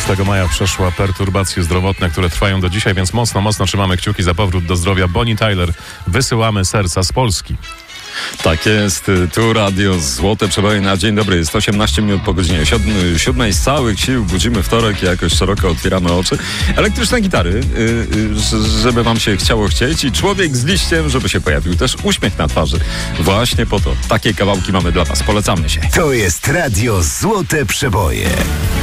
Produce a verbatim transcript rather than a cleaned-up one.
szóstego maja przeszła perturbacje zdrowotne, które trwają do dzisiaj, więc mocno, mocno trzymamy kciuki za powrót do zdrowia. Bonnie Tyler, wysyłamy serca z Polski. Tak jest, tu radio Złote Przeboje na dzień dobry. Jest osiemnaście minut po godzinie siódmej. Z całych sił budzimy wtorek i jakoś szeroko otwieramy oczy. Elektryczne gitary, żeby wam się chciało chcieć, i człowiek z liściem, żeby się pojawił też uśmiech na twarzy. Właśnie po to takie kawałki mamy dla was. Polecamy się. To jest radio Złote Przeboje.